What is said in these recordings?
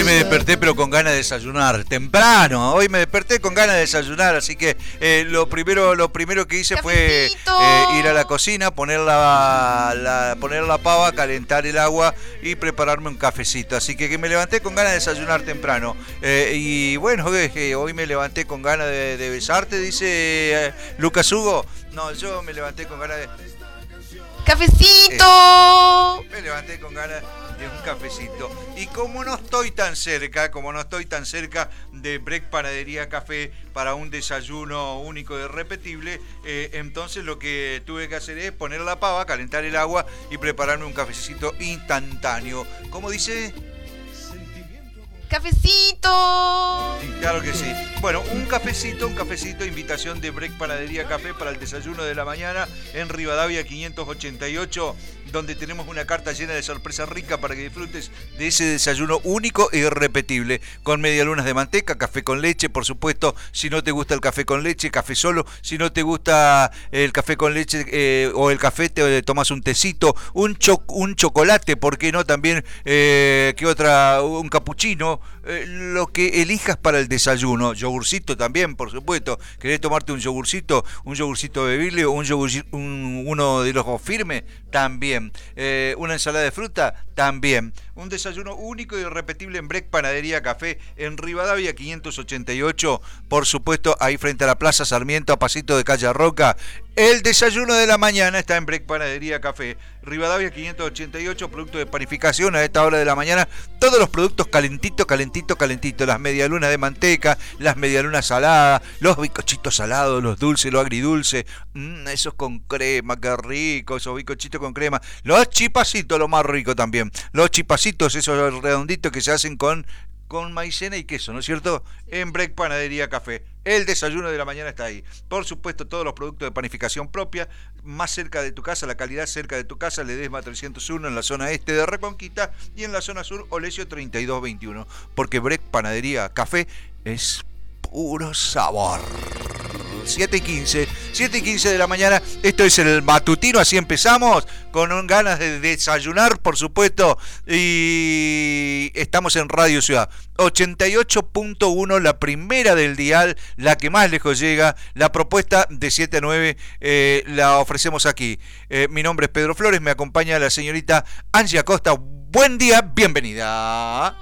me desperté pero con ganas de desayunar temprano. Hoy me desperté con ganas de desayunar, así que lo primero que hice fue ir a la cocina, poner la pava, calentar el agua y prepararme un cafecito. Así que me levanté con ganas de desayunar temprano. Y bueno, hoy me levanté con ganas de besarte, dice Lucas Hugo. No, yo me levanté con ganas de... ¡Cafecito! Me levanté con ganas de un cafecito. Y como no estoy tan cerca de Break Panadería Café para un desayuno único y irrepetible, entonces lo que tuve que hacer es poner la pava, calentar el agua y prepararme un cafecito instantáneo. ¿Cómo dice? ¡Cafecito! Claro que sí. Bueno, un cafecito, invitación de Break Panadería Café para el desayuno de la mañana en Rivadavia 588, donde tenemos una carta llena de sorpresas ricas para que disfrutes de ese desayuno único e irrepetible, con medialunas de manteca, café con leche, por supuesto. Si no te gusta el café con leche, café solo. Si no te gusta el café con leche o el café, te tomas un tecito, un chocolate, ¿por qué no? También, un capuchino, lo que elijas para el desayuno. Yogurcito también, por supuesto. ¿Querés tomarte un yogurcito bebible o uno de los firmes? También. Una ensalada de fruta, también. Un desayuno único y irrepetible en Break Panadería Café en Rivadavia 588, por supuesto, ahí frente a la Plaza Sarmiento, a pasito de Calle Roca. El desayuno de la mañana está en Break Panadería Café, Rivadavia 588, producto de panificación a esta hora de la mañana. Todos los productos calentitos. Las medialunas de manteca, las medialunas saladas, los bizcochitos salados, los dulces, los agridulces. Esos con crema, qué rico, esos bizcochitos con crema. Los chipacitos, lo más rico también. Los chipacitos, esos redonditos que se hacen con maicena y queso, ¿no es cierto? En Break Panadería Café. El desayuno de la mañana está ahí. Por supuesto, todos los productos de panificación propia, más cerca de tu casa, la calidad cerca de tu casa, Ledesma 301 en la zona este de Reconquista y en la zona sur, Olesio 3221. Porque Break Panadería Café es puro sabor. 7:15 de la mañana, esto es el matutino, así empezamos, con ganas de desayunar, por supuesto, y estamos en Radio Ciudad 88.1, la primera del dial, la que más lejos llega. La propuesta de 7 a 9 la ofrecemos aquí. Mi nombre es Pedro Flores, me acompaña la señorita Angie Acosta. Buen día, bienvenida.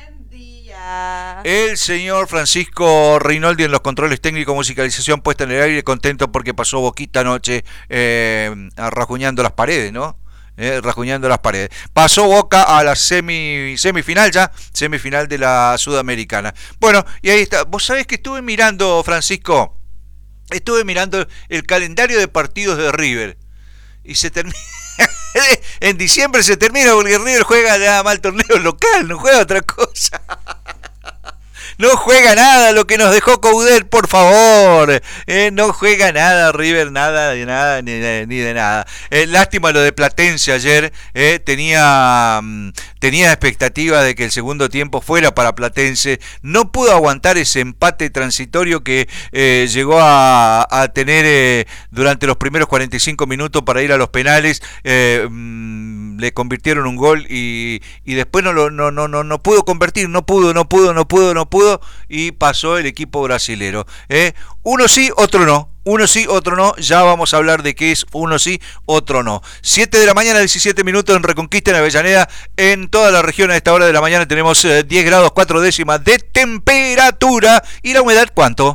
El señor Francisco Reinoldi en los controles técnicos, musicalización puesta en el aire, contento porque pasó Boquita anoche rajuñando las paredes, ¿no? Rajuñando las paredes. Pasó Boca a la semifinal de la Sudamericana. Bueno, y ahí está. Vos sabés que estuve mirando, Francisco, el calendario de partidos de River y se termina. En diciembre se termina porque River juega nada más el torneo local, no juega otra cosa. No juega nada lo que nos dejó Coudet, por favor. No juega nada River, nada de nada, ni de nada. Lástima lo de Platense ayer. Tenía expectativa de que el segundo tiempo fuera para Platense. No pudo aguantar ese empate transitorio que llegó a tener durante los primeros 45 minutos para ir a los penales. Le convirtieron un gol y después no pudo convertir, no pudo y pasó el equipo brasilero. Uno sí, otro no. Ya vamos a hablar de qué es uno sí, otro no. 7 de la mañana, 17 minutos en Reconquista, en Avellaneda. En toda la región a esta hora de la mañana tenemos 10 grados 4 décimas de temperatura. ¿Y la humedad cuánto?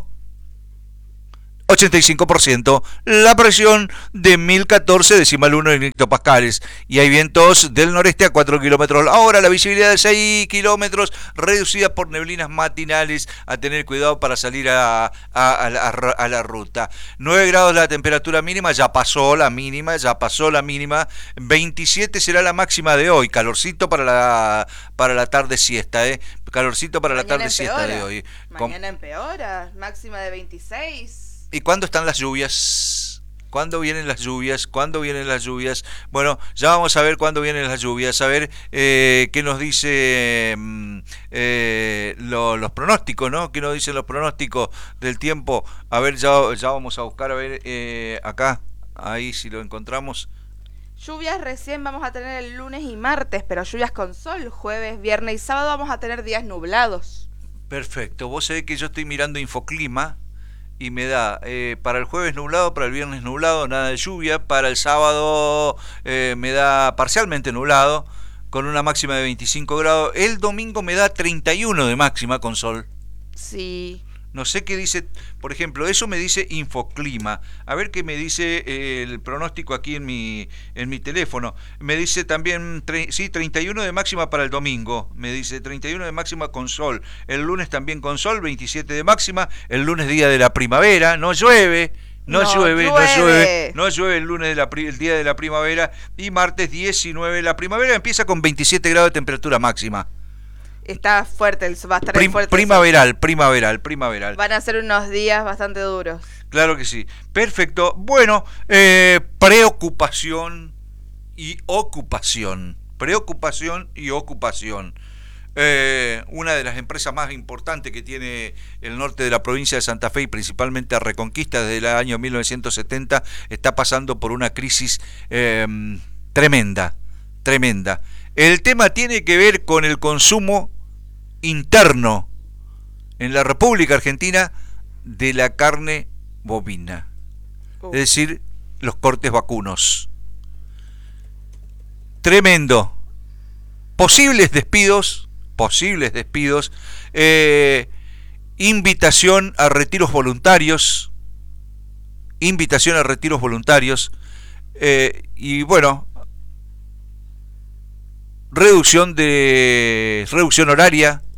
85%, la presión de 1014,1 en hectopascales y hay vientos del noreste a 4 kilómetros la hora, la visibilidad de 6 kilómetros, reducida por neblinas matinales, a tener cuidado para salir a la ruta. 9 grados la temperatura mínima, ya pasó la mínima, 27 será la máxima de hoy, calorcito para la tarde siesta, calorcito para mañana la tarde siesta de hoy. Mañana empeora, máxima de 26. ¿Y cuándo están las lluvias? ¿Cuándo vienen las lluvias? Bueno, ya vamos a ver cuándo vienen las lluvias, a ver qué nos dice los pronósticos, ¿no? ¿Qué nos dicen los pronósticos del tiempo? A ver, ya vamos a buscar, a ver, acá, ahí si lo encontramos. Lluvias recién vamos a tener el lunes y martes, pero lluvias con sol. Jueves, viernes y sábado vamos a tener días nublados. Perfecto. Vos sabés que yo estoy mirando Infoclima y me da para el jueves nublado, para el viernes nublado, nada de lluvia. Para el sábado me da parcialmente nublado, con una máxima de 25 grados. El domingo me da 31 de máxima con sol. Sí. No sé qué dice, por ejemplo, eso me dice Infoclima. A ver qué me dice el pronóstico aquí en mi teléfono. Me dice también, sí, 31 de máxima para el domingo. Me dice 31 de máxima con sol. El lunes también con sol, 27 de máxima. El lunes día de la primavera, no llueve. No llueve el lunes el día de la primavera. Y martes 19. La primavera empieza con 27 grados de temperatura máxima. Está fuerte, va a estar fuerte. Primaveral. Van a ser unos días bastante duros. Claro que sí. Perfecto. Bueno, preocupación y ocupación. Una de las empresas más importantes que tiene el norte de la provincia de Santa Fe y principalmente Reconquista desde el año 1970 está pasando por una crisis tremenda. El tema tiene que ver con el consumo interno en la República Argentina de la carne bovina, es decir, los cortes vacunos. Tremendo. Posibles despidos, invitación a retiros voluntarios, y bueno, reducción horaria,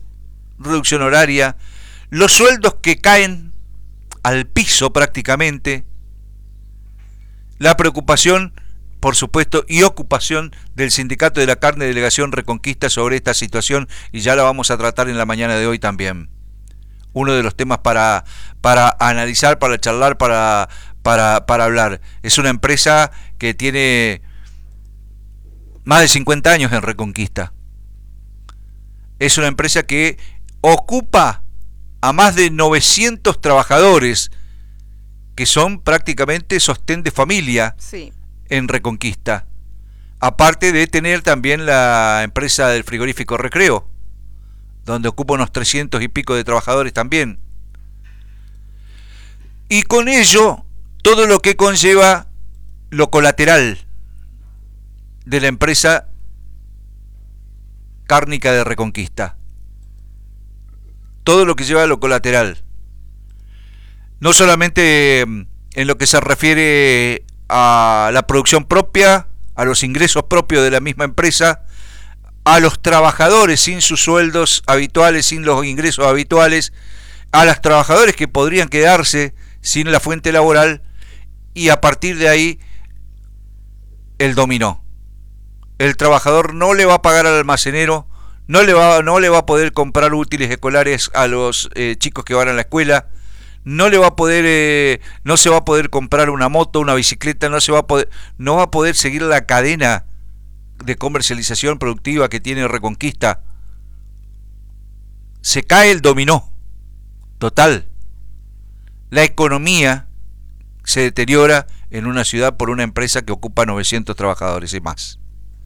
los sueldos que caen al piso prácticamente, la preocupación, por supuesto, y ocupación del Sindicato de la Carne Delegación Reconquista sobre esta situación, y ya la vamos a tratar en la mañana de hoy también. Uno de los temas para analizar, para charlar, para hablar. Es una empresa que tiene más de 50 años en Reconquista. Es una empresa que ocupa a más de 900 trabajadores, que son prácticamente sostén de familia. Sí. En Reconquista, aparte de tener también la empresa del frigorífico Recreo, donde ocupa unos 300 y pico de trabajadores también, y con ello todo lo que conlleva lo colateral de la empresa cárnica de Reconquista, todo lo que lleva lo colateral, no solamente en lo que se refiere a la producción propia, a los ingresos propios de la misma empresa, a los trabajadores sin sus sueldos habituales, sin los ingresos habituales, a los trabajadores que podrían quedarse sin la fuente laboral, y a partir de ahí el dominó. El trabajador no le va a pagar al almacenero, no le va a poder comprar útiles escolares a los chicos que van a la escuela, no se va a poder comprar una moto, una bicicleta, no va a poder seguir la cadena de comercialización productiva que tiene Reconquista. Se cae el dominó total. La economía se deteriora en una ciudad por una empresa que ocupa 900 trabajadores y más.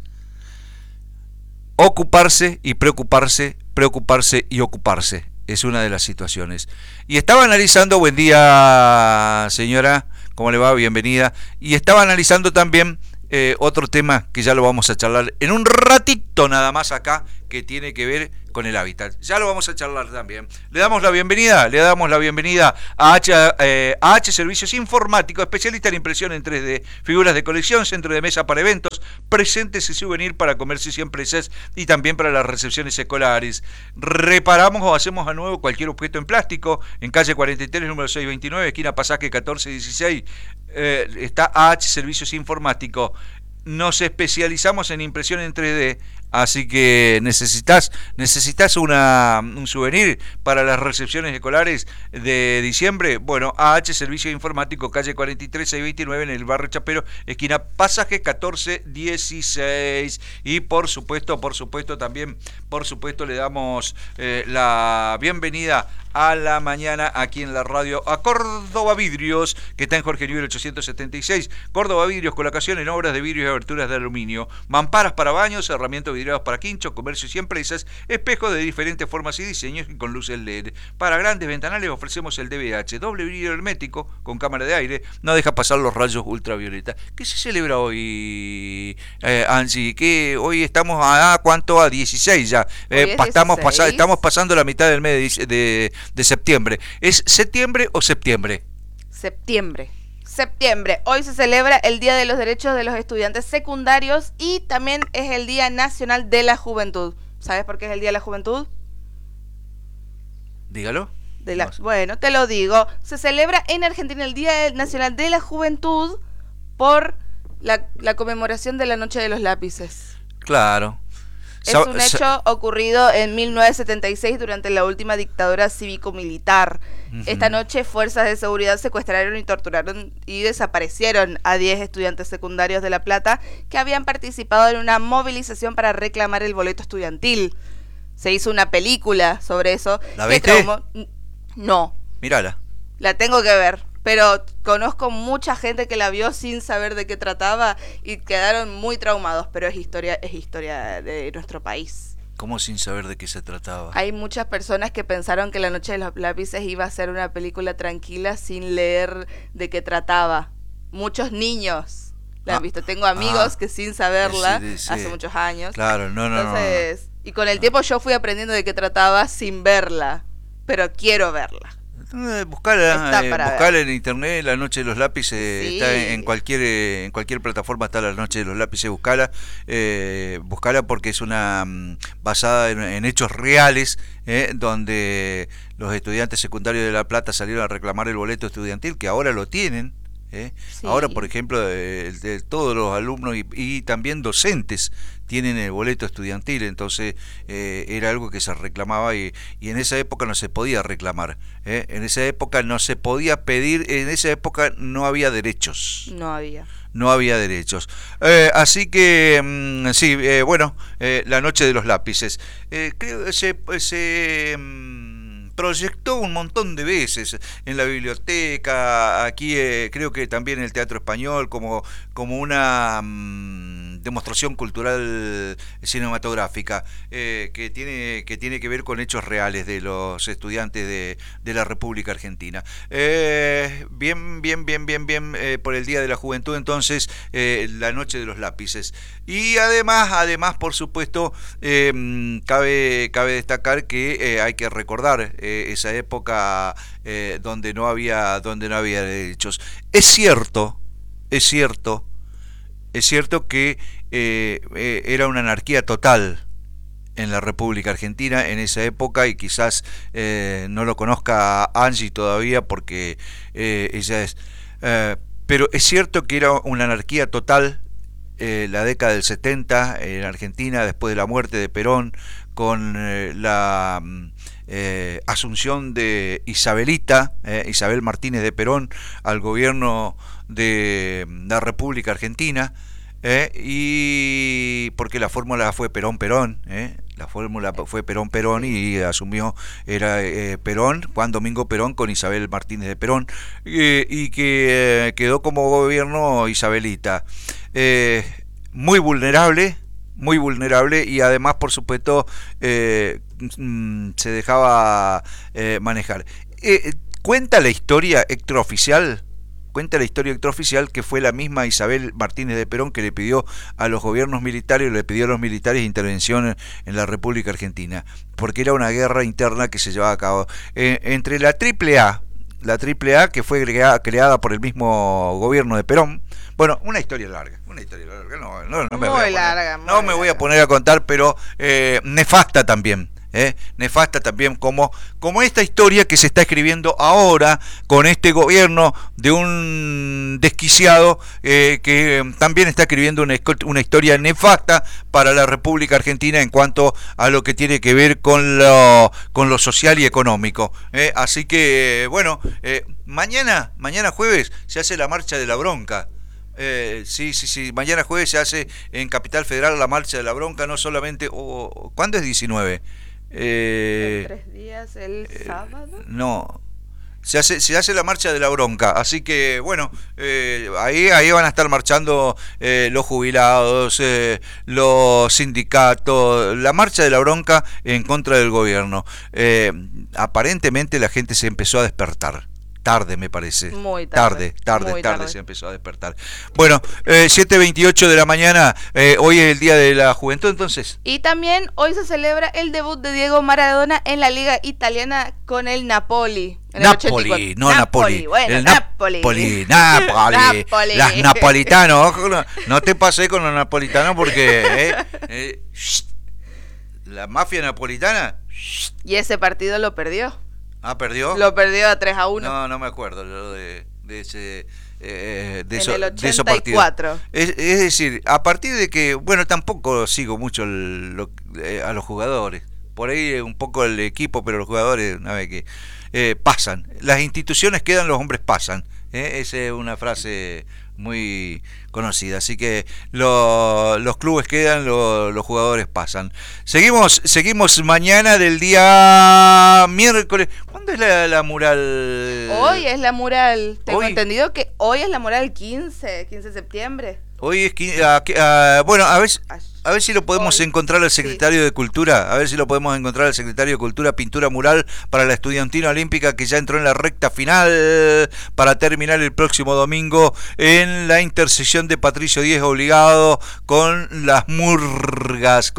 Ocuparse y preocuparse y ocuparse es una de las situaciones. Y estaba analizando, buen día señora, ¿cómo le va? Bienvenida. Y estaba analizando también otro tema que ya lo vamos a charlar en un ratito nada más acá, que tiene que ver con el hábitat. Ya lo vamos a charlar también. Le damos la bienvenida a H Servicios Informáticos, especialista en impresión en 3D, figuras de colección, centro de mesa para eventos, presentes y souvenir para comercios y empresas, y también para las recepciones escolares. Reparamos o hacemos a nuevo cualquier objeto en plástico. En calle 43, número 629, esquina Pasaje 1416, está H Servicios Informáticos. Nos especializamos en impresión en 3D, así que necesitas un souvenir para las recepciones escolares de diciembre. Bueno, AH Servicio Informático, calle 43, 629, en el barrio Chapero, esquina Pasaje 1416. Y por supuesto también, le damos la bienvenida a la mañana aquí en la radio a Córdoba Vidrios, que está en Jorge Newbery 876. Córdoba Vidrios, colocación en obras de vidrios y aberturas de aluminio, mamparas para baños, herramientas vidriadas para quinchos, comercios y empresas, espejos de diferentes formas y diseños y con luces LED. Para grandes ventanales ofrecemos el DBH, doble vidrio hermético con cámara de aire, no deja pasar los rayos ultravioleta. ¿Qué se celebra hoy, Angie? Que hoy estamos a ¿cuánto? A 16 ya. Estamos pasando la mitad del mes de septiembre. ¿Es septiembre o septiembre? Septiembre. Hoy se celebra el Día de los Derechos de los Estudiantes Secundarios y también es el Día Nacional de la Juventud. ¿Sabes por qué es el Día de la Juventud? Dígalo. Bueno, te lo digo. Se celebra en Argentina el Día Nacional de la Juventud por la conmemoración de la Noche de los Lápices. Claro. Es un hecho ocurrido en 1976 durante la última dictadura cívico-militar. Esta noche, fuerzas de seguridad secuestraron y torturaron y desaparecieron a 10 estudiantes secundarios de La Plata que habían participado en una movilización para reclamar el boleto estudiantil. Se hizo una película sobre eso. ¿La viste? No. Mírala. La tengo que ver. Pero conozco mucha gente que la vio sin saber de qué trataba y quedaron muy traumados, pero es historia de nuestro país. ¿Cómo sin saber de qué se trataba? Hay muchas personas que pensaron que La Noche de los Lápices iba a ser una película tranquila sin leer de qué trataba. Muchos niños la han visto. Tengo amigos que sin saberla, hace muchos años. Claro, Entonces, y con el tiempo yo fui aprendiendo de qué trataba sin verla, pero quiero verla. Buscala en internet, La Noche de los Lápices, sí. Está en cualquier plataforma, está La Noche de los Lápices, buscala porque es una basada en hechos reales, donde los estudiantes secundarios de La Plata salieron a reclamar el boleto estudiantil, que ahora lo tienen. Sí. Ahora, por ejemplo, todos los alumnos y también docentes tienen el boleto estudiantil, entonces era algo que se reclamaba y en esa época no se podía reclamar, en esa época no se podía pedir, en esa época no había derechos. No había derechos. Así que, sí, La Noche de los Lápices. Creo que se proyectó un montón de veces en la biblioteca, aquí creo que también en el Teatro Español, como una demostración cultural cinematográfica que tiene que ver con hechos reales de los estudiantes de la República Argentina. Bien, por el Día de la Juventud, entonces, La Noche de los Lápices. Y además, por supuesto, cabe destacar que hay que recordar esa época donde no había derechos. Es cierto que era una anarquía total en la República Argentina en esa época, y quizás no lo conozca Angie todavía porque ella es... pero es cierto que era una anarquía total la década del 70 en Argentina, después de la muerte de Perón, con la asunción de Isabel Martínez de Perón al gobierno de la República Argentina, y porque la fórmula fue Perón-Perón, la fórmula fue Perón-Perón y asumió, era Juan Domingo Perón con Isabel Martínez de Perón, y que quedó como gobierno isabelita, muy vulnerable, y además, por supuesto, se dejaba manejar. Cuenta la historia extraoficial que fue la misma Isabel Martínez de Perón que le pidió a los gobiernos militares, intervención en la República Argentina, porque era una guerra interna que se llevaba a cabo entre la AAA, que fue creada por el mismo gobierno de Perón. Bueno, una historia larga, no me voy a poner a contar, pero nefasta también. Nefasta también, como esta historia que se está escribiendo ahora con este gobierno de un desquiciado que también está escribiendo una historia nefasta para la República Argentina en cuanto a lo que tiene que ver con lo social y económico. Así que, mañana jueves se hace la marcha de la bronca. Sí, mañana jueves se hace en Capital Federal la marcha de la bronca, no solamente... ¿Cuándo es 19? En 3 días. días, el sábado. No. Se hace la marcha de la bronca, así que bueno, ahí van a estar marchando los jubilados, los sindicatos, la marcha de la bronca en contra del gobierno. Aparentemente la gente se empezó a despertar. Tarde, me parece. Muy tarde. Tarde se empezó a despertar. Bueno, 7:28 de la mañana, hoy es el Día de la Juventud, entonces. Y también hoy se celebra el debut de Diego Maradona en la Liga Italiana con el Napoli. Napoli, no Napoli. Bueno, el Napoli. Napoli. Las napolitanos, no te pasé con los napolitanos porque la mafia napolitana. Y ese partido lo perdió. Ah, ¿perdió? Lo perdió a 3-1. No me acuerdo de ese en el 84. Es decir, a partir de que, bueno, tampoco sigo mucho a los jugadores. Por ahí un poco el equipo, pero los jugadores, una vez que pasan. Las instituciones quedan, los hombres pasan. Esa es una frase muy conocida, así que los clubes quedan, los jugadores pasan. Seguimos mañana del día miércoles. ¿Cuándo es la mural? Hoy es la mural. Tengo ¿Hoy? Entendido que hoy es la mural 15 de septiembre. Hoy es bueno, a ver si lo podemos encontrar al secretario de Cultura, pintura mural para la estudiantina olímpica que ya entró en la recta final para terminar el próximo domingo en la intersección de Patricio Díez obligado con las murgas,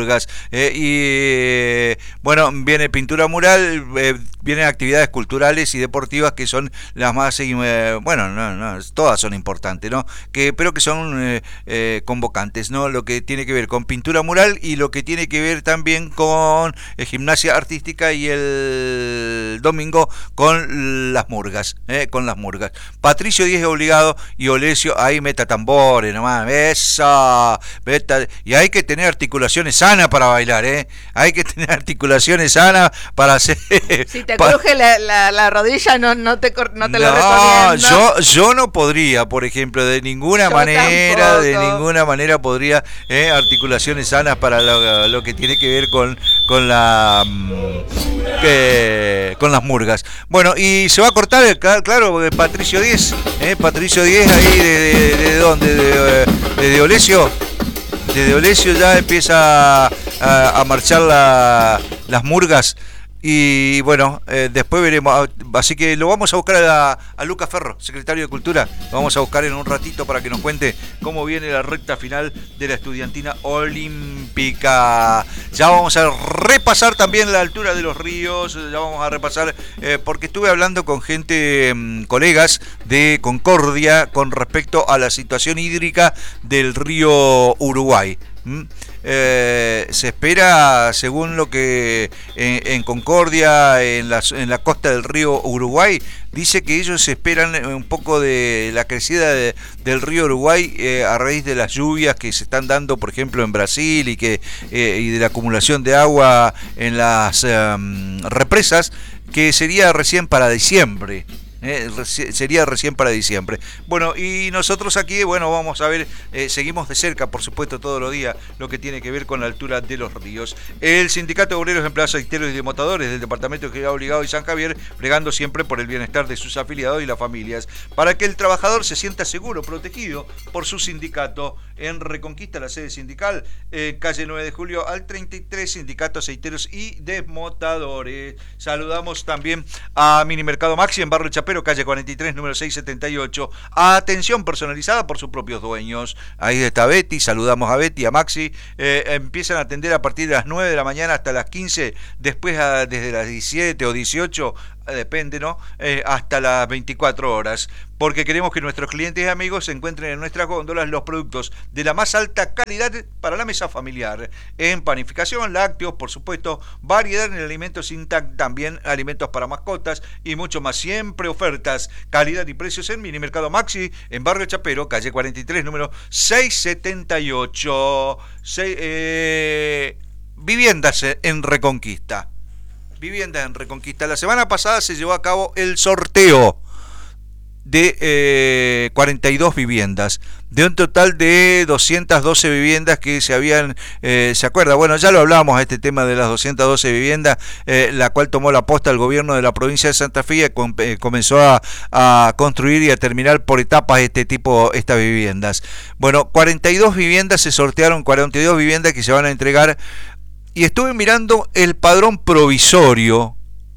y bueno, viene pintura mural, vienen actividades culturales y deportivas que son las más, bueno, no, todas son importantes, ¿no? Pero que son convocantes, ¿no? Lo que tiene que ver con pintura mural y lo que tiene que ver también con gimnasia artística y el domingo con las murgas, Patricio Díez obligado y Olesio, ahí meta tambores nomás, esa, y hay que tener articulaciones sanas para bailar, hay que tener articulaciones sanas para hacer... Si te cruje la rodilla no te lo recomiendo. Yo no podría, por ejemplo, de ninguna manera podría articulaciones sanas para lo que tiene que ver con las murgas. Bueno, y se va a cortar, claro, Patricio Díez, ahí de dónde, de Olesio. Desde Olesio ya empieza a marchar las murgas. Y bueno, después veremos, así que lo vamos a buscar a Lucas Ferro, secretario de Cultura, lo vamos a buscar en un ratito para que nos cuente cómo viene la recta final de la estudiantina olímpica. Ya vamos a repasar también la altura de los ríos, porque estuve hablando con gente, colegas de Concordia, con respecto a la situación hídrica del río Uruguay. Se espera, según lo que en Concordia, en la costa del río Uruguay, dice que ellos esperan un poco de la crecida del río Uruguay a raíz de las lluvias que se están dando, por ejemplo, en Brasil y de la acumulación de agua en las represas, que sería recién para diciembre. Sería recién para diciembre. Bueno, y nosotros aquí, bueno, vamos a ver, seguimos de cerca, por supuesto, todos los días, lo que tiene que ver con la altura de los ríos. El Sindicato de Obreros, Empleados Aceiteros y Demotadores del Departamento de General Obligado y San Javier, bregando siempre por el bienestar de sus afiliados y las familias, para que el trabajador se sienta seguro, protegido por su sindicato. En Reconquista, la sede sindical, calle 9 de Julio al 33, Sindicato Aceiteros y Desmotadores. Saludamos también a Minimercado Maxi en Barrio Chapero, calle 43, número 678. Atención personalizada por sus propios dueños. Ahí está Betty, saludamos a Betty, a Maxi. Empiezan a atender a partir de las 9 de la mañana hasta las 15, después desde las 17 o 18, depende, ¿no? Hasta las 24 horas. Porque queremos que nuestros clientes y amigos se encuentren en nuestras góndolas los productos de la más alta calidad para la mesa familiar. En panificación, lácteos, por supuesto, variedad en alimentos Intac, también alimentos para mascotas y mucho más. Siempre ofertas, calidad y precios en Minimercado Maxi, en Barrio Chapero, calle 43, número 678. Viviendas en Reconquista. La semana pasada se llevó a cabo el sorteo de 42 viviendas, de un total de 212 viviendas que se habían, ¿se acuerda? Bueno, ya lo hablamos, este tema de las 212 viviendas, la cual tomó la posta el gobierno de la provincia de Santa Fe y comenzó a construir y a terminar por etapas estas viviendas. Bueno, 42 viviendas se sortearon, 42 viviendas que se van a entregar, y estuve mirando el padrón provisorio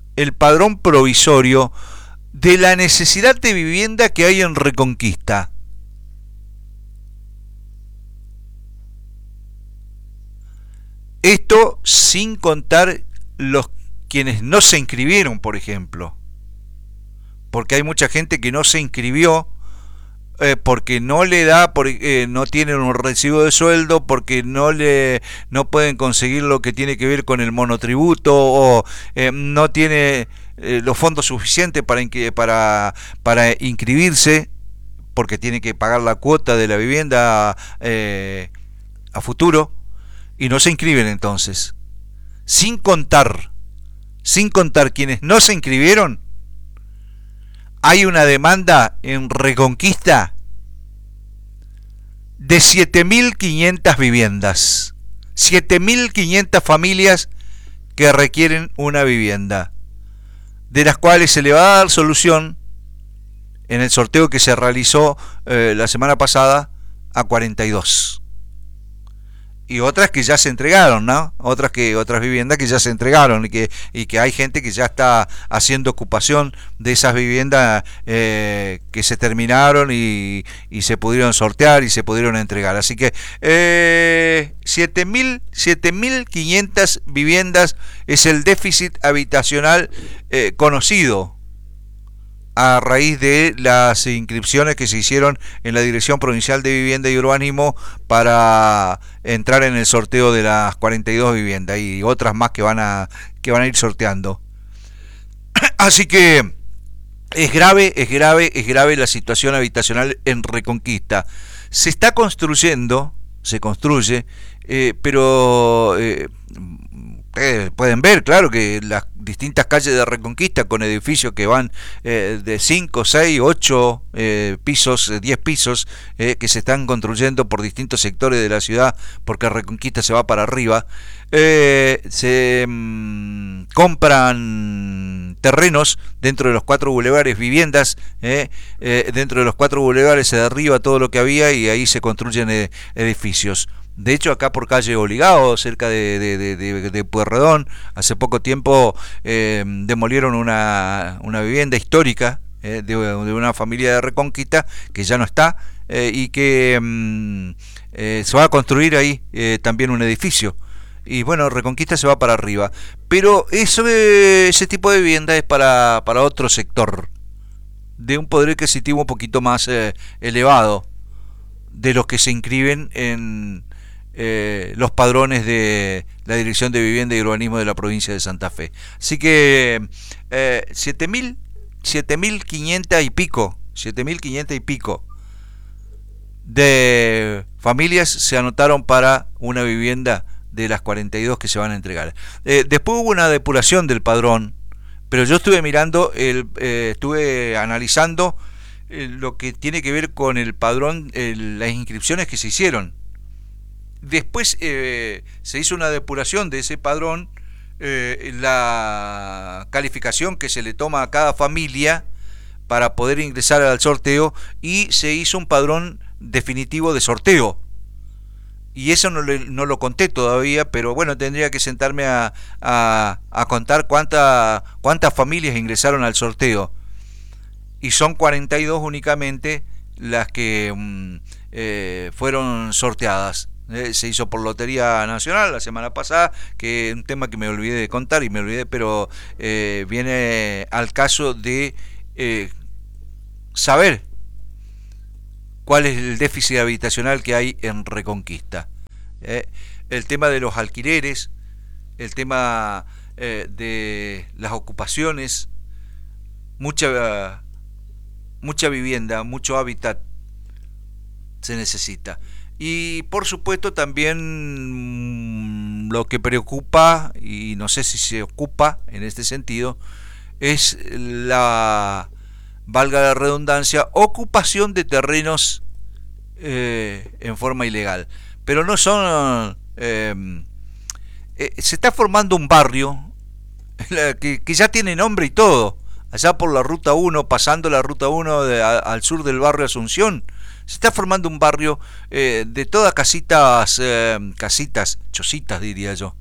de la necesidad de vivienda que hay en Reconquista. Esto sin contar quienes no se inscribieron, por ejemplo. Porque hay mucha gente que no se inscribió porque no le da, no tienen un recibo de sueldo, porque no pueden conseguir lo que tiene que ver con el monotributo, o no tiene los fondos suficientes para inscribirse, porque tiene que pagar la cuota de la vivienda a futuro, y no se inscriben entonces. Sin contar quienes no se inscribieron, hay una demanda en Reconquista de 7.500 viviendas, 7.500 familias que requieren una vivienda, de las cuales se le va a dar solución en el sorteo que se realizó la semana pasada a 42. Y otras que ya se entregaron, ¿no? Otras viviendas que ya se entregaron y que hay gente que ya está haciendo ocupación de esas viviendas que se terminaron y se pudieron sortear y se pudieron entregar. Así que 7.500 viviendas es el déficit habitacional conocido a raíz de las inscripciones que se hicieron en la Dirección Provincial de Vivienda y Urbanismo para entrar en el sorteo de las 42 viviendas y otras más que van a ir sorteando. Así que es grave la situación habitacional en Reconquista. Se construye, pero pueden ver, claro, que las distintas calles de Reconquista con edificios que van de 5, 6, 8 pisos, 10 pisos, que se están construyendo por distintos sectores de la ciudad, porque Reconquista se va para arriba, se compran terrenos dentro de los 4 bulevares, viviendas, dentro de los 4 bulevares se derriba todo lo que había y ahí se construyen edificios. De hecho, acá por calle Obligado, cerca de Pueyrredón, hace poco tiempo demolieron una vivienda histórica de una familia de Reconquista que ya no está y que se va a construir ahí también un edificio. Y bueno, Reconquista se va para arriba. Pero ese tipo de vivienda es para otro sector, de un poder adquisitivo un poquito más elevado, de los que se inscriben en los padrones de la Dirección de Vivienda y Urbanismo de la provincia de Santa Fe. Así que 7.500 y pico de familias se anotaron para una vivienda de las 42 que se van a entregar. Después hubo una depuración del padrón, pero yo estuve mirando, estuve analizando lo que tiene que ver con el padrón, las inscripciones que se hicieron. Después se hizo una depuración de ese padrón, la calificación que se le toma a cada familia para poder ingresar al sorteo, y se hizo un padrón definitivo de sorteo. Y eso no lo conté todavía, pero bueno, tendría que sentarme a contar cuántas familias ingresaron al sorteo. Y son 42 únicamente las que fueron sorteadas. Se hizo por Lotería Nacional la semana pasada, que es un tema que me olvidé de contar pero viene al caso de saber cuál es el déficit habitacional que hay en Reconquista. El tema de los alquileres, el tema de las ocupaciones, mucha vivienda, mucho hábitat se necesita. Y por supuesto también lo que preocupa, y no sé si se ocupa en este sentido, es la valga la redundancia, ocupación de terrenos en forma ilegal. Pero no son... se está formando un barrio que ya tiene nombre y todo, allá por la Ruta 1, pasando la Ruta 1 al sur del barrio Asunción. Se está formando un barrio de todas casitas, chocitas diría yo,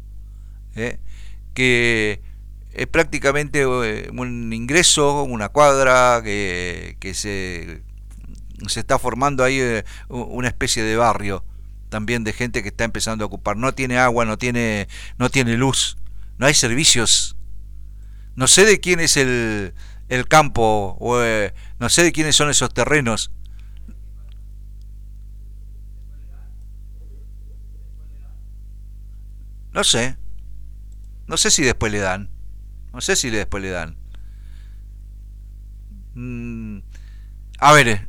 que es prácticamente un ingreso, una cuadra que se está formando ahí una especie de barrio también de gente que está empezando a ocupar. No tiene agua, no tiene luz, no hay servicios. No sé de quién es el campo, no sé de quiénes son esos terrenos. No sé. No sé si después le dan. No sé si después le dan. A ver,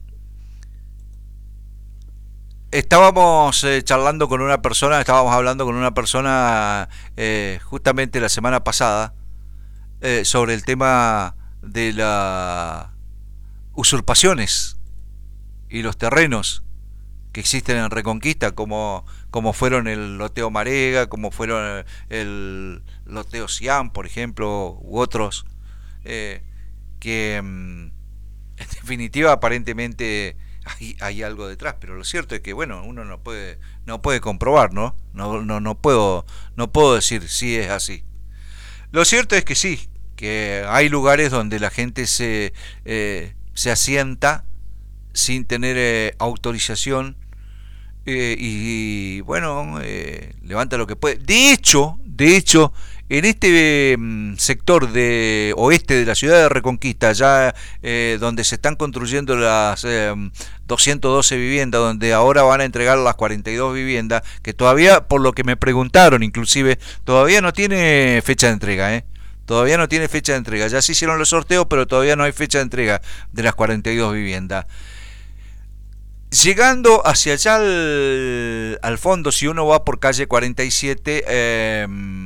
estábamos hablando con una persona justamente la semana pasada sobre el tema de las usurpaciones y los terrenos que existen en Reconquista, como fueron el loteo Marega, como fueron el loteo Siam, por ejemplo, u otros, que en definitiva aparentemente hay algo detrás, pero lo cierto es que bueno, uno no puede comprobar, no puedo decir si es así. Lo cierto es que sí, que hay lugares donde la gente se asienta sin tener autorización, y bueno, levanta lo que puede. De hecho, en este sector de oeste de la ciudad de Reconquista, ya donde se están construyendo las 212 viviendas, donde ahora van a entregar las 42 viviendas, que todavía, por lo que me preguntaron inclusive, todavía no tiene fecha de entrega, todavía no tiene fecha de entrega. Ya se hicieron los sorteos, pero todavía no hay fecha de entrega de las 42 viviendas. Llegando hacia allá al fondo, si uno va por calle 47,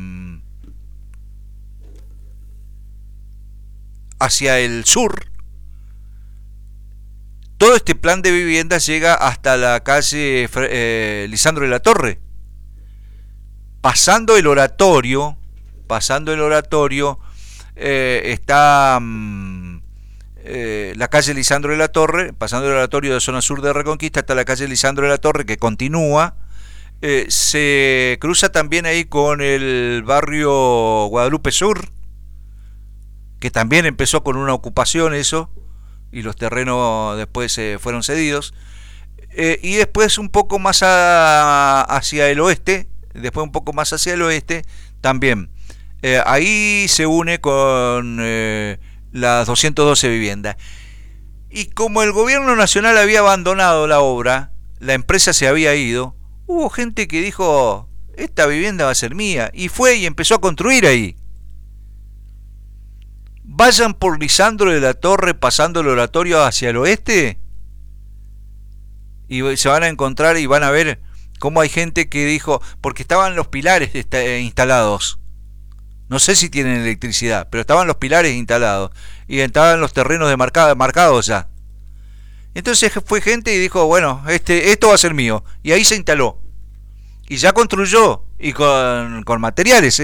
hacia el sur, todo este plan de viviendas llega hasta la calle Lisandro de la Torre. Pasando el oratorio, está la calle Lisandro de la Torre. Pasando el oratorio de zona sur de Reconquista está la calle Lisandro de la Torre, que continúa, se cruza también ahí con el barrio Guadalupe Sur, que también empezó con una ocupación eso, y los terrenos después fueron cedidos, y después un poco más hacia el oeste, también ahí se une con las 212 viviendas. Y como el gobierno nacional había abandonado la obra, la empresa se había ido, hubo gente que dijo, esta vivienda va a ser mía, y fue y empezó a construir ahí. Vayan por Lisandro de la Torre, pasando el oratorio hacia el oeste, y se van a encontrar y van a ver cómo hay gente que dijo, porque estaban los pilares instalados, no sé si tienen electricidad, pero estaban los pilares instalados y estaban los terrenos marcados ya. Entonces fue gente y dijo, bueno, esto va a ser mío, y ahí se instaló y ya construyó, y con materiales,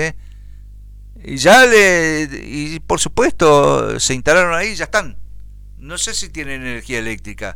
y por supuesto se instalaron ahí y ya están. No sé si tienen energía eléctrica.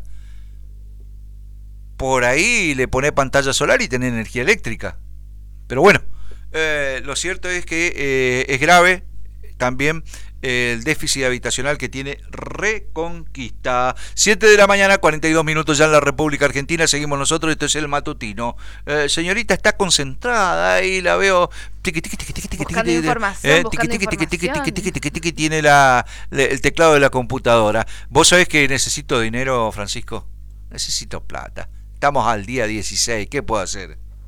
Por ahí le pone pantalla solar y tiene energía eléctrica. Pero bueno, lo cierto es que es grave también el déficit habitacional que tiene Reconquista. 7 de la mañana, 42 minutos ya en la República Argentina. Seguimos nosotros, esto es el matutino. Señorita está concentrada y la veo buscando información, tiene el teclado de la computadora. Vos sabés que necesito dinero, Francisco. Necesito plata. Estamos al día 16, ¿qué puedo hacer?